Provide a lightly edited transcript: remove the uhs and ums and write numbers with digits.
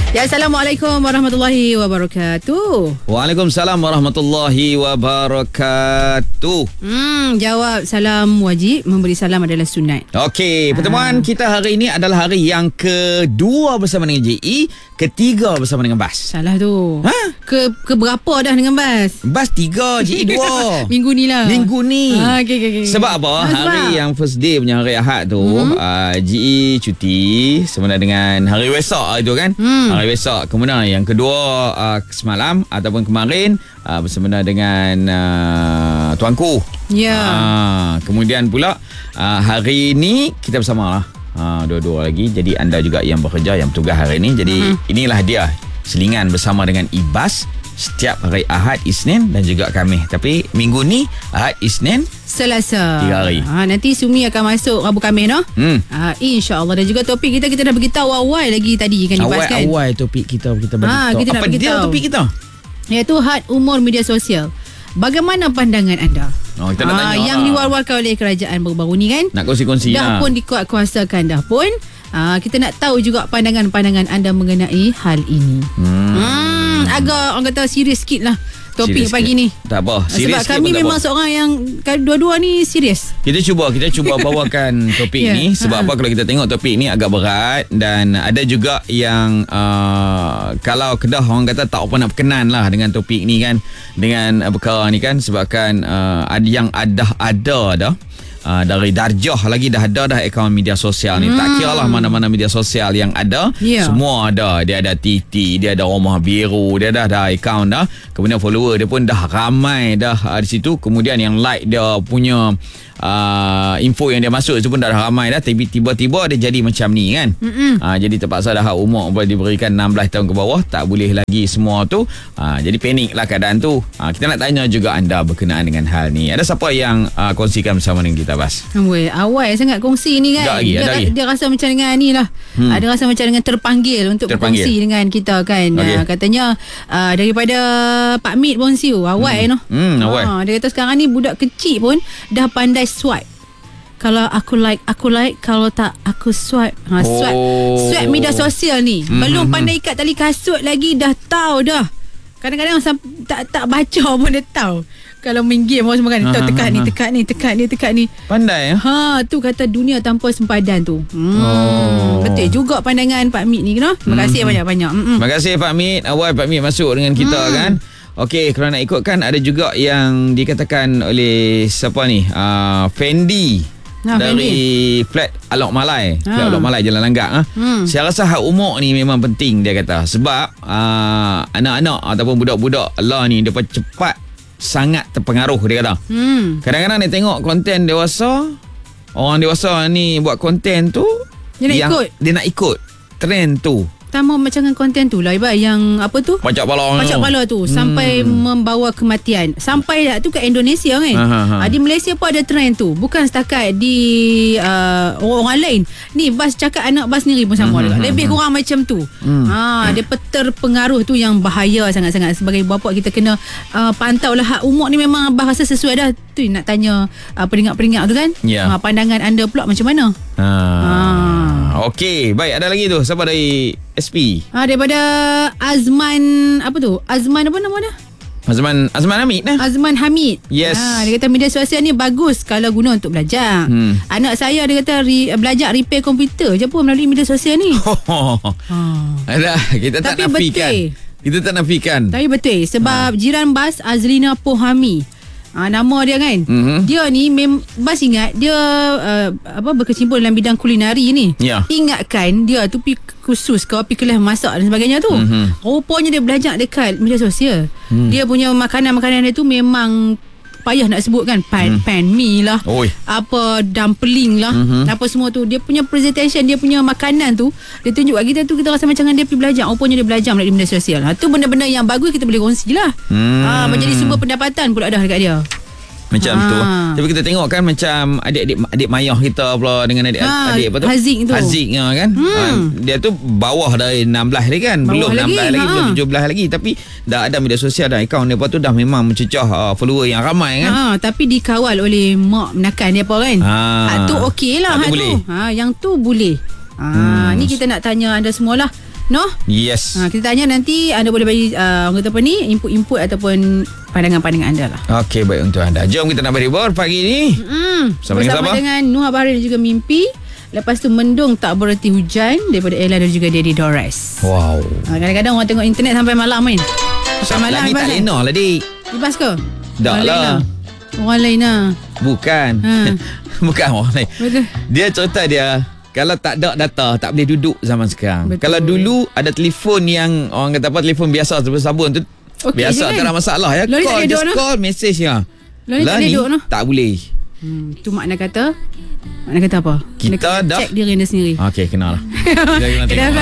Ya, Assalamualaikum warahmatullahi wabarakatuh. Waalaikumsalam warahmatullahi wabarakatuh. Jawab salam wajib, memberi salam adalah sunat. Okey, pertemuan kita hari ini adalah hari yang kedua bersama dengan JE, ketiga bersama dengan Bas. Salah tu. Ha? Ke berapa dah dengan Bas? Bas 3, JE 2. Minggu ni lah. Minggu ni. Okay. Sebab apa? Hari yang first day punya hari Ahad tu, JE cuti sebenarnya dengan hari Wesak tu kan. Hari Wesak. Kemudian yang kedua semalam ataupun kemarin bersama dengan tuanku. Ya. Kemudian pula hari ini kita bersama lah. Dua-dua lagi. Jadi anda juga yang bekerja, yang bertugas hari ini. Jadi inilah dia selingan bersama dengan Ibas setiap hari Ahad, Isnin dan juga Khamis. Tapi minggu ni Ahad, Isnin, Selasa. 3 hari. Nanti Sumi akan masuk Rabu Khamis no? InsyaAllah. Dan juga topik kita dah beritahu awal lagi tadi kan Ibas kan? Awal topik kita beritahu. Kita nak apa beritahu. dia topik kita? Iaitu had umur media sosial. Bagaimana pandangan anda? Kita nak tanya yang diwar-warkan oleh kerajaan baru-baru ni kan? Nak kongsi-kongsi dah pun dikuat-kuasakan dah pun. Kita nak tahu juga pandangan-pandangan anda mengenai hal ini. Agak orang kata serius sikit lah topik serius pagi sikit. ni. Tak apa, serius sebab kami memang seorang yang dua-dua ni serius. Kita cuba bawakan topik ni. Sebab apa, kalau kita tengok topik ni agak berat. Dan ada juga yang kalau Kedah orang kata tak apa nak berkenan lah dengan topik ni kan, dengan perkara ni kan. Sebabkan ada yang ada dah dari Darjah lagi dah ada akaun media sosial ni. Tak kira lah mana-mana media sosial yang ada, semua ada. Dia ada TT, dia ada Rumah Biru, dia dah akaun dah. Kemudian follower dia pun dah ramai dah di situ. Kemudian yang like dia punya info yang dia masuk itu pun dah ramai dah. Tiba-tiba dia jadi macam ni kan. Jadi terpaksa dah umur boleh diberikan 16 tahun ke bawah, tak boleh lagi semua tu. Jadi panik lah keadaan tu. Kita nak tanya juga anda berkenaan dengan hal ni. Ada siapa yang kongsikan bersama dengan kita, Bas? Awal sangat kongsi ni kan. Dia rasa macam dengan ni lah. Dia rasa macam dengan terpanggil untuk berkongsi dengan kita kan. Katanya daripada Pak Mit pun siu awal awal. Dia kata sekarang ni budak kecil pun dah pandai swipe. Kalau aku like, kalau tak aku swipe. Swipe media sosial ni. Belum pandai ikat tali kasut lagi dah tahu dah. Kadang-kadang tak baca pun dia tahu. Kalau main game orang semua kan, tekan ni. Pandai tu kata dunia tanpa sempadan tu. Betul juga pandangan Pak Mit ni kan. Terima kasih banyak-banyak. Terima kasih Pak Mit. Awal Pak Mit masuk dengan kita kan. Okey, kalau nak ikutkan ada juga yang dikatakan oleh siapa ni? Fendi. Dari flat Alok Malai. Flat Alok Malai Jalan Langgak. Saya rasa hak umur ni memang penting, dia kata. Sebab anak-anak ataupun budak-budak Allah ni dia cepat sangat terpengaruh, dia kata. Kadang-kadang dia tengok konten dewasa, orang dewasa ni buat konten tu, dia nak ikut trend tu. Sama macam dengan konten tu lah Ibat, yang apa tu, pacak pala tu sampai membawa kematian. Sampai tu kat Indonesia kan. Di Malaysia pun ada trend tu. Bukan setakat di orang lain. Ni Bas cakap anak Bas sendiri pun sama juga. Lebih kurang macam tu. Dia terpengaruh tu yang bahaya sangat-sangat. Sebagai bapa kita kena pantau lah hak umur ni. Memang Bas rasa sesuai dah. Tu nak tanya peringat-peringat tu kan. Pandangan anda pula macam mana? Okey, baik, ada lagi tu. Siapa dari SP? Daripada Azman apa nama dia? Azman Hamid dah. Azman Hamid. Yes. Dia kata media sosial ni bagus kalau guna untuk belajar. Anak saya dia kata belajar repair komputer je pun melalui media sosial ni. Kita tak nafikan. Tapi betul sebab jiran Bas Azlina Pohami. Nama dia kan. Dia ni Bas ingat dia berkecimpung dalam bidang kulinari ni. Ingatkan dia tu pergi kursus ke, pergi kelas masak dan sebagainya tu. Rupanya dia belajar dekat media sosial. Dia punya makanan-makanan dia tu memang payah nak sebut kan. Pan mi lah, apa dumpling lah, apa semua tu. Dia punya presentation, dia punya makanan tu dia tunjuk kat kita tu, kita rasa macam dia pergi belajar. Rupanya dia belajar melalui media sosial. Tu benda-benda yang bagus kita boleh kongsi lah. Menjadi sumber pendapatan pula dah dekat dia. Macam tu. Tapi kita tengok kan macam adik mayah kita pula dengan adik apa tu? Haziq kan. Dia tu bawah dari 16 dia kan. Belum 16 lagi, belum 17 lagi. Tapi dah ada media sosial dan akaun dia tu dah memang mencecah follower yang ramai kan. Tapi dikawal oleh mak menakan dia apa kan. Tu okey lah. Yang tu boleh. Yang tu boleh. Ni kita nak tanya anda semualah. No? Yes. Kita tanya nanti anda boleh bagi orang kata apa ni, input ataupun pandangan-pandangan anda lah. Okey, baik untuk anda. Jom kita nak berhibur pagi ni. Bersama dengan Nuha Bahari dan juga Mimpi. Lepas tu Mendung Tak Bererti Hujan daripada Ella dan juga Daddy Dores. Wow. Kadang-kadang orang tengok internet sampai malam kan. Sampai malam ni tak lena lah dik. Ibas ke? Tak lah. Orang lain lah. Bukan. Bukan orang lain. Betul. Dia cerita dia, kalau tak ada data tak boleh duduk zaman sekarang. Betul. Kalau dulu ada telefon yang orang kata apa, telefon biasa sabun tu biasa tak ada masalah ya. Lari Call, just call message ya. Lah ni tak boleh. Tu makna kata apa? Kita dah check diri anda sendiri. Okey, kenal lah. Kita nak tengok.